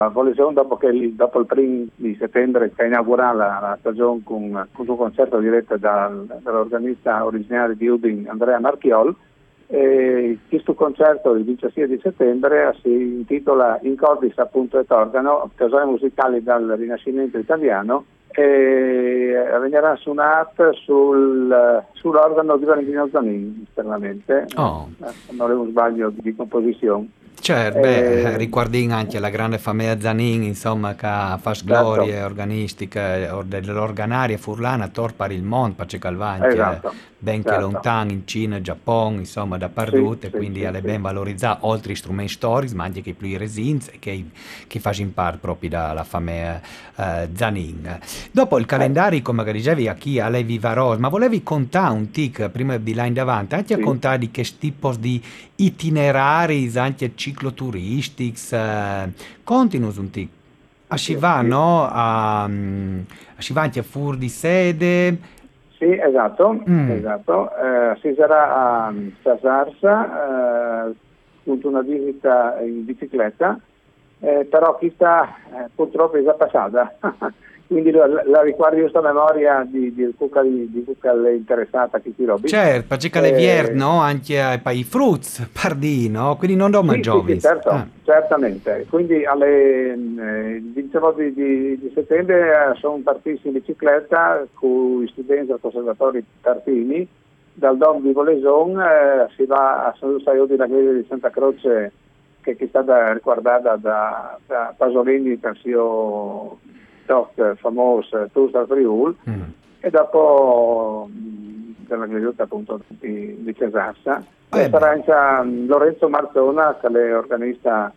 Volevo, dopo il primo di settembre che inaugura la stagione con un concerto diretto dall'organista originario di Udine, Andrea Marchiol, e questo concerto il 17 di settembre si intitola In cordis appunto et organo, occasioni musicali dal Rinascimento italiano, e venirà suonato sull'organo di Valentino Zanin, esternamente, non avevo sbaglio di composizione. Certo, riguarding anche la grande famiglia Zanin, insomma, che fa glorie Certo. organistiche dell'organaria furlana tor per il mondo, perché calvanti Esatto, ben che certo. lontano in Cina, Giappone, insomma, Sì, dappertutto, e sì, quindi sì, alle sì. ben valorizzare oltre strumenti storici, ma anche che più resins e che fanno parte proprio dalla famiglia Zanin. Dopo il calendario, come dicevi, a chi alle Vivaros, ma volevi contare un tic prima di là in davanti, anche a Sì. contare di che tipo di itinerari, anche cicloturistici, continuus un tic. A Sì, Sciva, sì. no? A Sciva anche a Fur di sede. Sì, esatto, Mm, esatto. Si sarà a Casarsa, appunto una visita in bicicletta, però questa purtroppo è già passata, quindi la ricordo io sta memoria di Cucca interessata a questi robi. certo, perché le vier, Eh, no? Anche ai fruits, pardi, no? Quindi non do Sì, sì, sì, giovis. certo, certamente. Quindi il 19 di settembre sono partiti in bicicletta con gli studenti del Conservatorio Tartini, dal Dom di Voleson si va a San Lucaio della Chiesa di Santa Croce, che è stata ricordata da Pasolini per il suo doc famoso Tours al Friul, Mm. e dopo della Chiesa appunto di Casassa. E Beh. sarà in Lorenzo Marzona, che è organista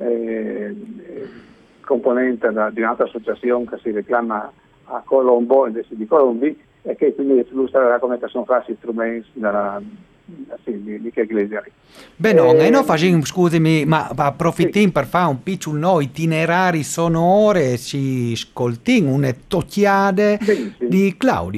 componente di un'altra associazione che si reclama a Colombo, invece di Colombi, e che quindi illustrerà come sono fatti strumenti di che iglesia. Beh, no, e non facciamo, scusami, ma Sì, approfittiamo per fare un piccolo no, itinerari sonore, ci ascoltiamo una tocchiade benissimo. di Claudio.